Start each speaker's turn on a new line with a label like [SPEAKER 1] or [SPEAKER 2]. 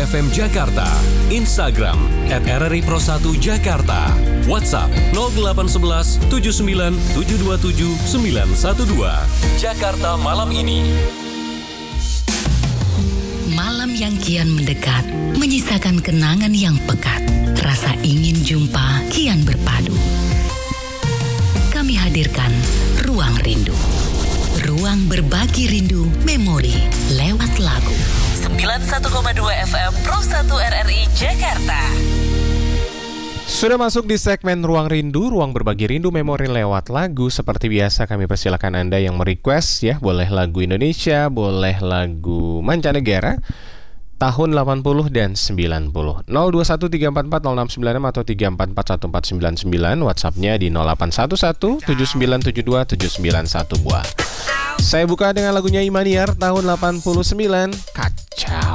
[SPEAKER 1] FM Jakarta, Instagram @RRI Pro 1 Jakarta, WhatsApp 0811 79 727 912. Jakarta malam ini.
[SPEAKER 2] Malam yang kian mendekat, menyisakan kenangan yang pekat. Rasa ingin jumpa kian berpadu. Kami hadirkan Ruang Rindu. Ruang berbagi rindu memori lewat lagu. 91,2 FM Pro 1 RRI Jakarta.
[SPEAKER 3] Sudah masuk di segmen Ruang Rindu, ruang berbagi rindu memori lewat lagu. Seperti biasa kami persilakan Anda yang merequest ya, boleh lagu Indonesia, boleh lagu mancanegara tahun 80 dan 90. 0213440696 atau 3441499, WhatsApp-nya di 081179727991 buah. Saya buka dengan lagunya Imaniar tahun 89, Kacau.